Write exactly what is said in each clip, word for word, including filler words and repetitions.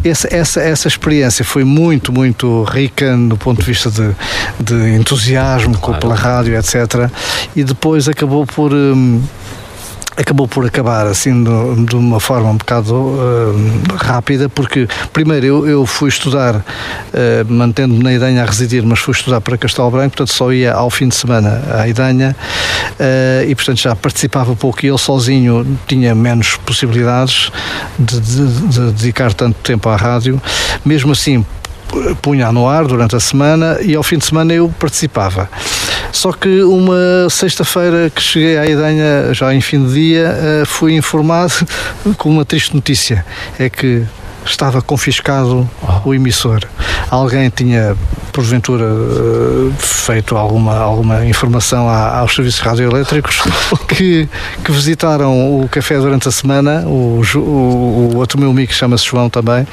essa, essa, essa experiência foi muito, muito rica no ponto de vista de, de entusiasmo claro. pela rádio, etcétera. E depois acabou por... Hum, acabou por acabar assim de, de uma forma um bocado uh, rápida, porque primeiro eu, eu fui estudar, uh, mantendo-me na Idanha a residir, mas fui estudar para Castelo Branco, portanto só ia ao fim de semana à Idanha, uh, e portanto já participava pouco, e ele sozinho tinha menos possibilidades de, de, de dedicar tanto tempo à rádio. Mesmo assim punha no ar durante a semana e ao fim de semana eu participava. Só que uma sexta-feira que cheguei à Idanha, já em fim de dia, fui informado com uma triste notícia, é que estava confiscado o emissor. Alguém tinha, porventura, feito alguma, alguma informação aos serviços radioelétricos que, que visitaram o café durante a semana, o, o, o outro meu amigo que chama-se João também,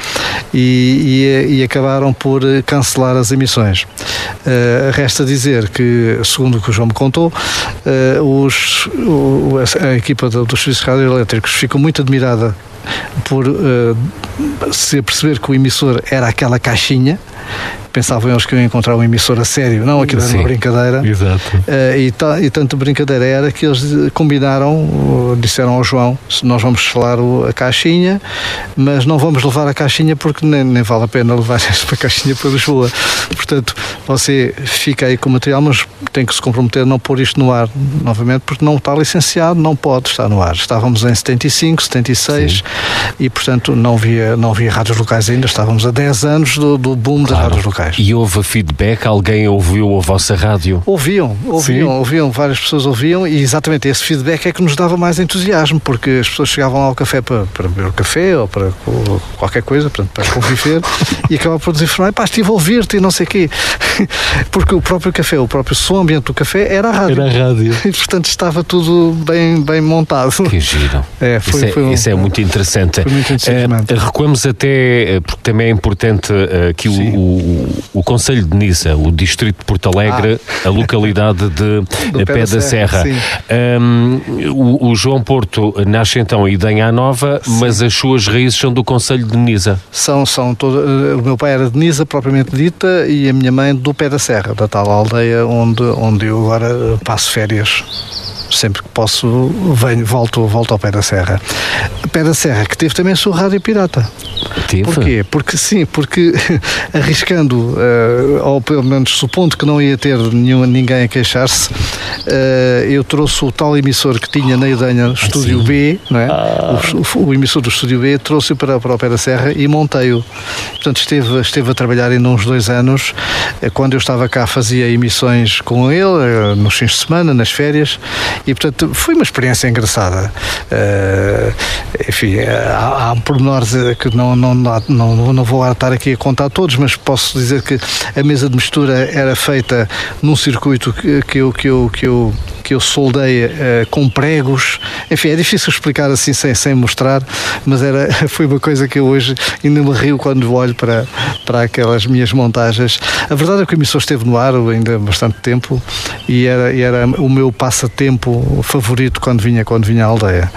e, e, e acabaram por cancelar as emissões. Uh, resta dizer que, segundo o que o João me contou, uh, os, o, a equipa dos serviços radioelétricos ficou muito admirada por uh, se perceber que o emissor era aquela caixinha. Pensavam eles que iam encontrar um emissor a sério, não, aquilo era uma brincadeira. Exato. Uh, e, ta, e tanto brincadeira era que eles combinaram, uh, disseram ao João, nós vamos selar o, a caixinha, mas não vamos levar a caixinha porque nem, nem vale a pena levar esta caixinha para Lisboa. Portanto, você fica aí com o material, mas tem que se comprometer a não pôr isto no ar novamente, porque não está licenciado, não pode estar no ar. Estávamos em setenta e cinco, setenta e seis, sim. E portanto não havia, não havia rádios locais ainda, estávamos a dez anos do, do boom das claro. rádios locais. E houve feedback? Alguém ouviu a vossa rádio? Ouviam, ouviam, Sim. ouviam, várias pessoas ouviam, e exatamente esse feedback é que nos dava mais entusiasmo, porque as pessoas chegavam lá ao café para, para beber o café ou para qualquer coisa, para, para conviver, e acabavam por nos informar, pá, estive a ouvir-te e não sei o quê. Porque o próprio café, o próprio som ambiente do café era a rádio. Era a rádio. E portanto estava tudo bem, bem montado. Que giro. É, foi, isso, é, foi um, isso é muito interessante. Foi muito entusiasmante. Uh, recuamos até, porque também é importante uh, que o, o, o Concelho de Nisa, o distrito de Porto Alegre, ah. a localidade de Pé, Pé da Serra. Serra. Um, o, o João Porto nasce então em Idanha Nova, sim. mas as suas raízes são do Concelho de Nisa. São, são todo, o meu pai era de Nisa, propriamente dita, e a minha mãe do Pé da Serra, da tal aldeia onde, onde eu agora passo férias. Sempre que posso, venho, volto, volto ao Pé da Serra. Pé da Serra, que teve também a sua rádio pirata. Teve? Porquê? Porque sim, porque arriscando, uh, ou pelo menos supondo que não ia ter nenhum, ninguém a queixar-se, uh, eu trouxe o tal emissor que tinha na Idanha, Estúdio B, não é? Ah. o, o, o emissor do Estúdio B, trouxe-o para, para o Pé da Serra e montei-o. Portanto, esteve, esteve a trabalhar ainda uns dois anos. Quando eu estava cá, fazia emissões com ele, uh, nos fins de semana, nas férias. E, portanto, foi uma experiência engraçada. Uh, enfim, há, há pormenores que não, não, não, não vou estar aqui a contar todos, mas posso dizer que a mesa de mistura era feita num circuito que, que, eu, que, eu, que, eu, que eu soldei uh, com pregos. Enfim, é difícil explicar assim sem, sem mostrar, mas era, foi uma coisa que eu hoje ainda me rio quando olho para, para aquelas minhas montagens. A verdade é que o emissor esteve no ar ainda há bastante tempo e era, e era o meu passatempo favorito quando vinha, quando vinha à aldeia.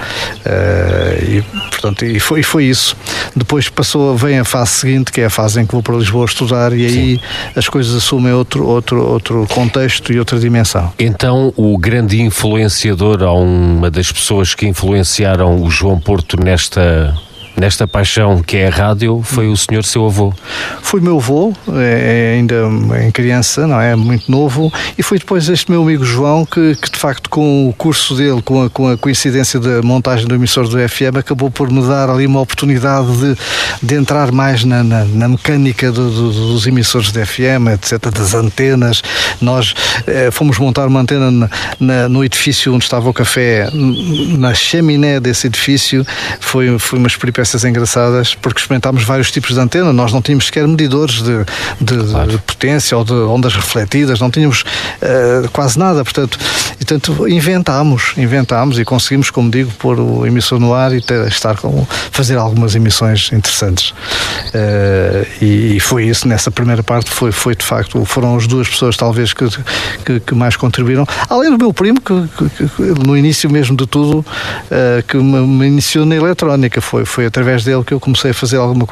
Uh, e, portanto, e foi, e foi isso. Depois passou, vem a fase seguinte, que é a fase em que vou para Lisboa estudar, e aí Sim. as coisas assumem outro, outro, outro contexto e outra dimensão. Então, o grande influenciador, ou uma das pessoas que influenciaram o João Porto nesta... nesta paixão que é a rádio, foi o senhor seu avô? Foi meu avô, é, ainda em criança, não é? Muito novo, e foi depois este meu amigo João que, que de facto, com o curso dele, com a, com a coincidência da montagem do emissor do F M, acabou por me dar ali uma oportunidade de, de entrar mais na, na, na mecânica do, do, dos emissores de F M, etcétera, das antenas. Nós eh, fomos montar uma antena na, na, no edifício onde estava o café, na chaminé desse edifício. Foi, foi uma experiência peças engraçadas, porque experimentámos vários tipos de antena. Nós não tínhamos sequer medidores de, de, claro. de potência ou de ondas refletidas, não tínhamos uh, quase nada, portanto, e, portanto inventámos, inventámos e conseguimos, como digo, pôr o emissor no ar e ter, estar com, fazer algumas emissões interessantes. Uh, e, e foi isso, nessa primeira parte, foi, foi de facto, foram as duas pessoas talvez que, que, que mais contribuíram, além do meu primo, que, que, que no início mesmo de tudo, uh, que me, me iniciou na eletrónica, foi, foi através dele que eu comecei a fazer alguma coisa